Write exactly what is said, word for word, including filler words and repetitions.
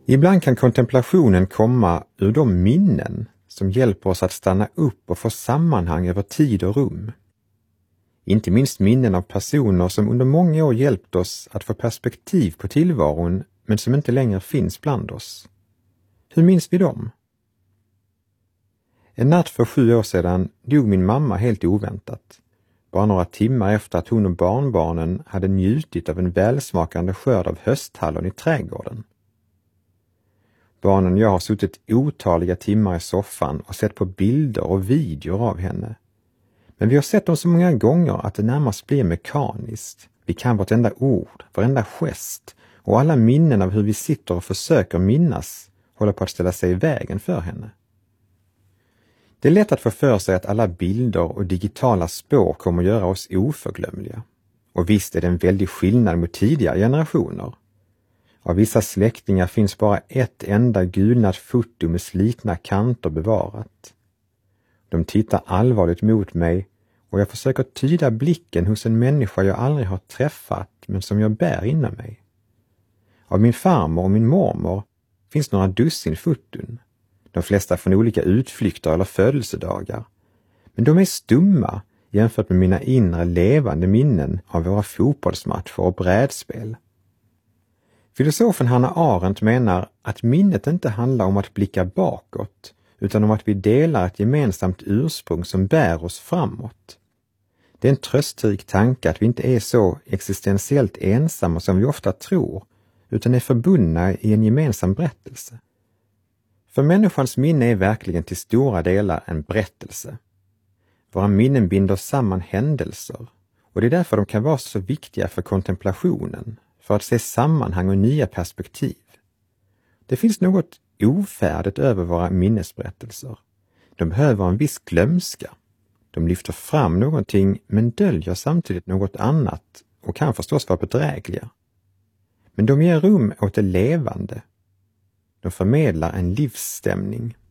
Ibland kan kontemplationen komma ur de minnen som hjälper oss att stanna upp och få sammanhang över tid och rum. Inte minst minnen av personer som under många år hjälpt oss att få perspektiv på tillvaron men som inte längre finns bland oss. Hur minns vi dem? En natt för sju år sedan dog min mamma helt oväntat. Bara några timmar efter att hon och barnbarnen hade njutit av en välsmakande skörd av hösthallon i trädgården. Barnen och jag har suttit otaliga timmar i soffan och sett på bilder och videor av henne. Men vi har sett dem så många gånger att det närmast blir mekaniskt. Vi kan vartenda ord, varenda gest och alla minnen av hur vi sitter och försöker minnas håller på att ställa sig i vägen för henne. Det är lätt att få för sig att alla bilder och digitala spår kommer att göra oss oförglömliga. Och visst är det en väldig skillnad mot tidigare generationer. Av vissa släktingar finns bara ett enda gulnat foto med slitna kanter bevarat. De tittar allvarligt mot mig och jag försöker tyda blicken hos en människa jag aldrig har träffat men som jag bär inom mig. Av min farmor och min mormor finns några dussin foton. De flesta från olika utflykter eller födelsedagar. Men de är stumma jämfört med mina inre levande minnen av våra fotbollsmatcher och brädspel. Filosofen Hannah Arendt menar att minnet inte handlar om att blicka bakåt utan om att vi delar ett gemensamt ursprung som bär oss framåt. Det är en tröstrik tanke att vi inte är så existentiellt ensamma som vi ofta tror utan är förbundna i en gemensam berättelse. För människans minne är verkligen till stora delar en berättelse. Våra minnen binder samman händelser och det är därför de kan vara så viktiga för kontemplationen, för att se sammanhang och nya perspektiv. Det finns något ofärdigt över våra minnesberättelser. De behöver en viss glömska. De lyfter fram någonting men döljer samtidigt något annat och kan förstås vara bedrägliga. Men de ger rum åt det levande. De förmedlar en livsstämning.